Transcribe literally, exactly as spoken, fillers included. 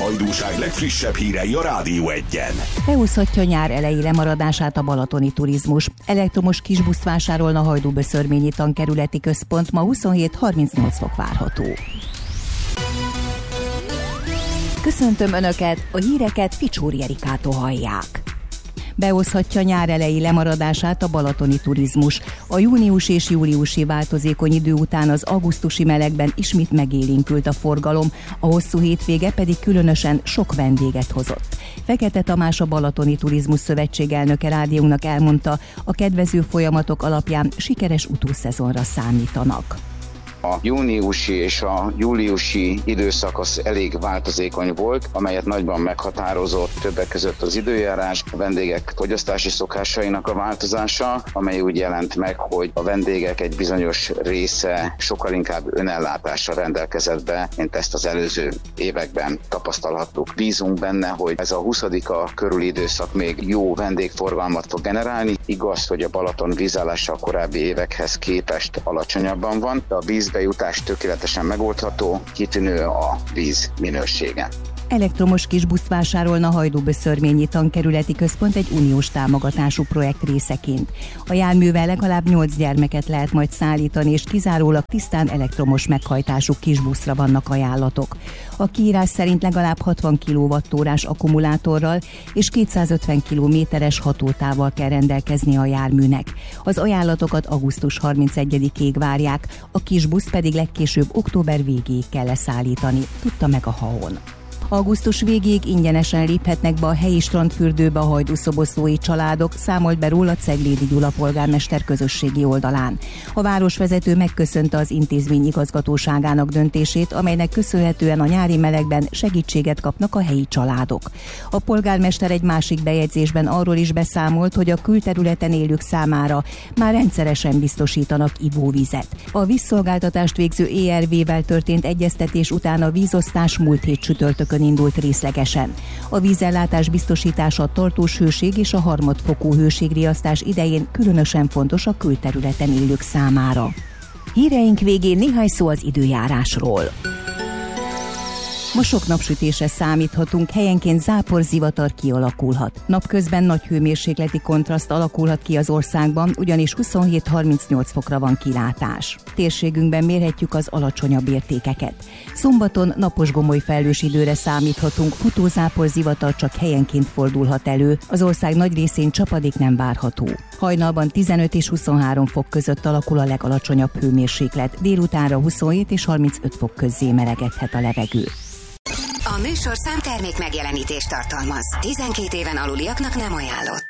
Hajdúság legfrissebb hírei a Rádió Egyen. Behúzhatja nyár elejé lemaradását a balatoni turizmus. Elektromos kisbuszt vásárolna Hajdúböszörményi Tankerületi Központ, ma huszonhét harmincnyolc fok várható. Köszöntöm Önöket, a híreket Ficsúri Erikától hallják. Behozhatja nyár elejé lemaradását a balatoni turizmus. A június és júliusi változékony idő után az augusztusi melegben ismét megélénkült a forgalom, a hosszú hétvége pedig különösen sok vendéget hozott. Fekete Tamás, a Balatoni Turizmus Szövetség elnöke rádiónak elmondta, a kedvező folyamatok alapján sikeres utószezonra számítanak. A júniusi és a júliusi időszak az elég változékony volt, amelyet nagyban meghatározott többek között az időjárás, a vendégek fogyasztási szokásainak a változása, amely úgy jelent meg, hogy a vendégek egy bizonyos része sokkal inkább önellátással rendelkezett be, mint ezt az előző években tapasztalhattuk. Bízunk benne, hogy ez a huszadika körüli időszak még jó vendégforgalmat fog generálni. Igaz, hogy a Balaton vízállása a korábbi évekhez képest alacsonyabban van, de a vízbejutás tökéletesen megoldható, kitűnő a víz minősége. Elektromos kisbuszt vásárolna Hajdúböszörményi Tankerületi Központ egy uniós támogatású projekt részeként. A járművel legalább nyolc gyermeket lehet majd szállítani, és kizárólag tisztán elektromos meghajtású kisbuszra vannak ajánlatok. A kiírás szerint legalább hatvan kilowattórás akkumulátorral és kétszázötven kilométeres hatótávval kell rendelkezni a járműnek. Az ajánlatokat augusztus harmincegyedikéig várják, a kisbusz pedig legkésőbb október végéig kell leszállítani, tudta meg a há o en. Augusztus végéig ingyenesen léphetnek be a helyi strandfürdőbe a hajdúszoboszlói családok, számolt be róla Ceglédi Gyula polgármester közösségi oldalán. A városvezető megköszönte az intézmény igazgatóságának döntését, amelynek köszönhetően a nyári melegben segítséget kapnak a helyi családok. A polgármester egy másik bejegyzésben arról is beszámolt, hogy a külterületen élők számára már rendszeresen biztosítanak ivóvizet. A vízszolgáltatást végző é er vé-vel történt egyeztetés után a vízosztás múlt hét csütörtökön indult részlegesen. A vízellátás biztosítása a tartós hőség és a harmadfokú hőségriasztás idején különösen fontos a külterületen élők számára. Híreink végén néhány szó az időjárásról. Ma sok napsütésre számíthatunk, helyenként záporzivatar kialakulhat. Napközben nagy hőmérsékleti kontraszt alakulhat ki az országban, ugyanis huszonhét harmincnyolc fokra van kilátás. Térségünkben mérhetjük az alacsonyabb értékeket. Szombaton napos gomoly felhős időre számíthatunk, futózáporzivatar csak helyenként fordulhat elő, az ország nagy részén csapadék nem várható. Hajnalban tizenöt és huszonhárom fok között alakul a legalacsonyabb hőmérséklet, délutánra huszonhét és harmincöt fok közzé melegedhet a levegő. A műsorszám termék megjelenítést tartalmaz. tizenkét éven aluliaknak nem ajánlott.